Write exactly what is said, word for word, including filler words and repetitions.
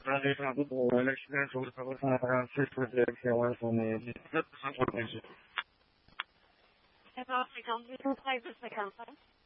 realizzato pure l'accidente questa persona Francisco che è un iPhone zéro cinquante-huit, cinquante-cinq.